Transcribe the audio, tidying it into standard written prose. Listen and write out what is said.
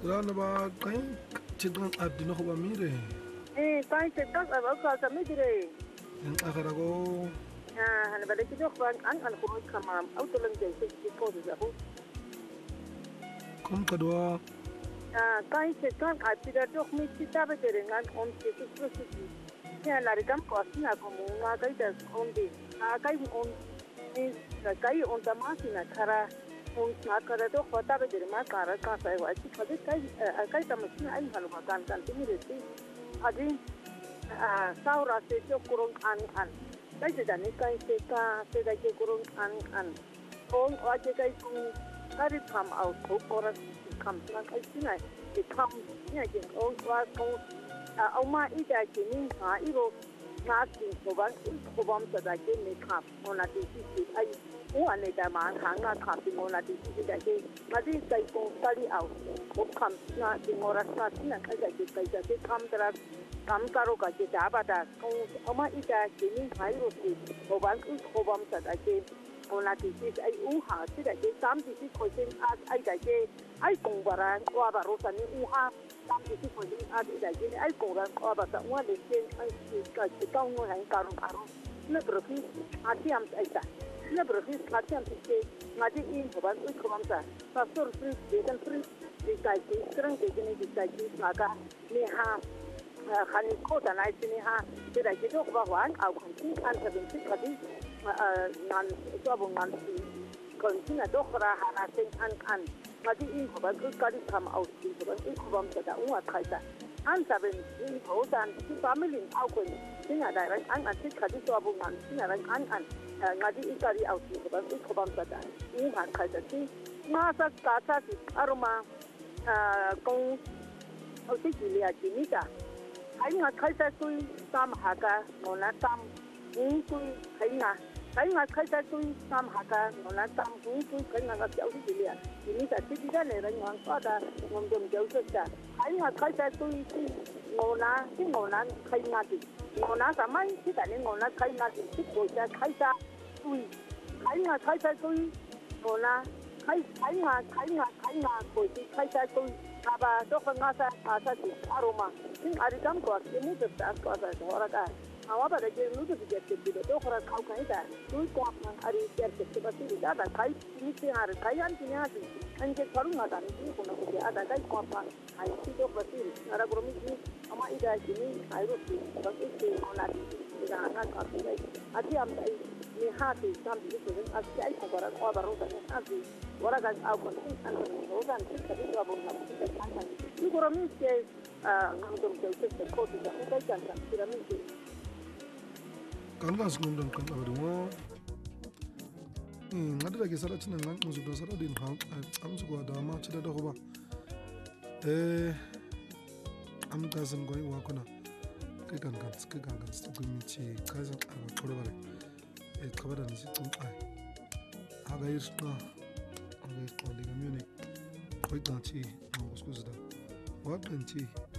Rana ba kain chidang abdi no ba mire. Kain cetak apa kau sama dire. Yang akara ko Hana balik itu an kurus kamam. Auto lagi jadi kau tu aku. kom kadwa Kain cetak abdi dah dok mesti tahu dire ngan om cetak terus. Ya lari kam kau sih aku mau ngakai dah om di. Kain om ni kain om tamasi nak kara. Om nak kara dok kau tahu dire mak kara kasai wajib. Kalau kain tamasi ni aing kalau makan kan tu mire sih. Adi saura se jo kurung an. Kai se dani kai se ka se da ke kurung an. Ong wa ke kai ku kari kam au ko ora kam na kai sina ke kam nya ke ong wa ko au ma I da ke ni ha I ro na ki ko bam sa da ke me kam ona ti si ai o ane da ma hang na kam ti ona ti si da ke ma di kai ko kari au ko kam na ti ngora sa sina kai da ke kam tra kam karo ka ke da ba da ko ama I da ke ni hai ro ti ko bam sa da ke ona ti si ai u ha si da ke sam ti si ko sin ai da ke ai kong baran wa ba ro sa ni u ha sam ti si ko sin da ke ai kong ran wa ba da wa le ken ai si ka ke ka ngo han karo na pro ki ati am ai da na pro ki ati am ti ke ngadi in ko ban u ko bam sa pa sur free de kan free di kai ki krang ke ni di kai ki ma ka ni ha khani ko da nai sini ha ti da ke do ba wan au kan ti an ta bin ti ka di nan so bu nan ti kon ti na do khra ha na sen an ngadi in ko ba ku ka di kam au ti ko ba ku bam ta da u kai ta an ta bin in ho dan ti family au ko ti na da ran an ti ka di so bu nan ti na ran an ngadi I ka di au ti ko ba ku bam ta da u ha kai ta ti ma sa ka sa ti aroma kong au ti ki le a ti ni ta ai nga khai ta tui sam haka ngona tam tui khai nga khai ta tui sam haka ngona tam tui khai nga ga chau ti lia ini ta ti da le ran ngong pa da ngom dom jau sa ta ai nga khai ta tui ti ngona khai nga ti ngona sa mai ti ta le ngona khai nga ti ko ta khai ta tui ai nga khai ta tui ngona khai nga ko ti khai ta tui aba do nga sa ti aroma in adikam ko ke mu ta ko sa hora ka awa ba da ke mu ta ke ke do khara khau kai da tu ko man ari ke ke ba ti da da kai ni ti har kai an ti na ti an ke karu na da ni ko na ko ya da kai ko pa ai ti do ba ti ara gro mi ni ama ida ki ni ai ro ti ba ke ke ona ti da na ka ti dai ati am dai ni ha ti sam ti ko ni as kai ko bara ko ba ro da na ti wara ga au ko ti an ro da ti ka ti ba bo na ti ka kan ni gro mi ke ngam dom ke ke ko ti da ko kan kan ti ra mi ti kan ga sungum dan kan abdi mo ngada ke sara chinan ngan musu do sara din ham am su da ma chida da ko ba am ga zan goi wa kuna kai kan su ku mi ci kazan aba koro bare kabada ni tum ai aga yirna aga ko diga mi ne koi ta ci ma usku da wa kan ci